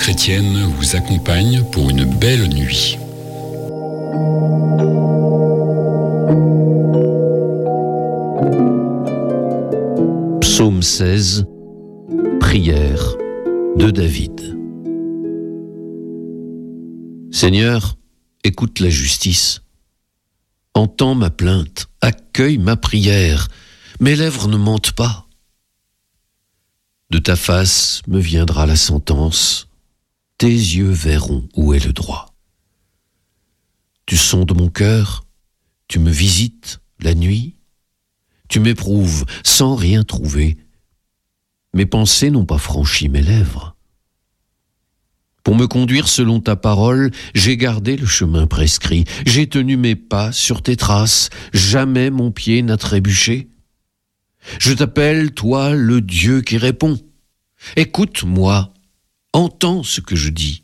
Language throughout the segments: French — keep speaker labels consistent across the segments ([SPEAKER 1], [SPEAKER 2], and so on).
[SPEAKER 1] chrétienne vous accompagne pour une belle nuit.
[SPEAKER 2] Psaume 16, prière de David. Seigneur, écoute la justice. Entends ma plainte, accueille ma prière. Mes lèvres ne mentent pas. De ta face me viendra la sentence. Tes yeux verront où est le droit. Tu sondes mon cœur, tu me visites la nuit. Tu m'éprouves sans rien trouver. Mes pensées n'ont pas franchi mes lèvres. Pour me conduire selon ta parole, j'ai gardé le chemin prescrit. J'ai tenu mes pas sur tes traces. Jamais mon pied n'a trébuché. Je t'appelle, toi, le Dieu qui répond. Écoute-moi, entends ce que je dis.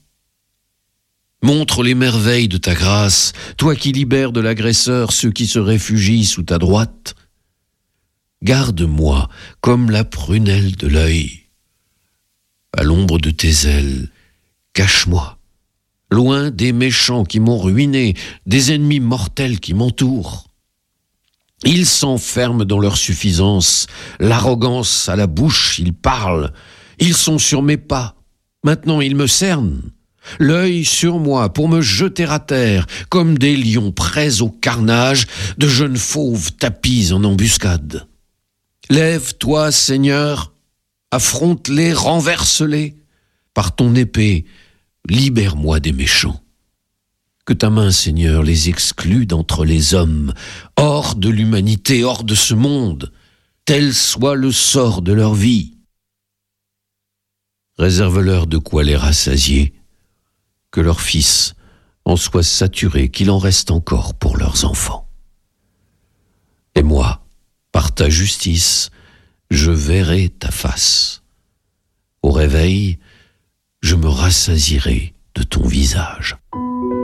[SPEAKER 2] Montre les merveilles de ta grâce, toi qui libères de l'agresseur ceux qui se réfugient sous ta droite. Garde-moi comme la prunelle de l'œil. À l'ombre de tes ailes, cache-moi, loin des méchants qui m'ont ruiné, des ennemis mortels qui m'entourent. Ils s'enferment dans leur suffisance, l'arrogance à la bouche, ils parlent. Ils sont sur mes pas, maintenant ils me cernent. L'œil sur moi pour me jeter à terre, comme des lions prêts au carnage, de jeunes fauves tapis en embuscade. Lève-toi, Seigneur, affronte-les, renverse-les. Par ton épée, libère-moi des méchants. Que ta main, Seigneur, les exclue d'entre les hommes, hors de l'humanité, hors de ce monde, tel soit le sort de leur vie. Réserve-leur de quoi les rassasier, que leurs fils en soient saturés, qu'il en reste encore pour leurs enfants. Et moi, par ta justice, je verrai ta face. Au réveil, je me rassasierai de ton visage.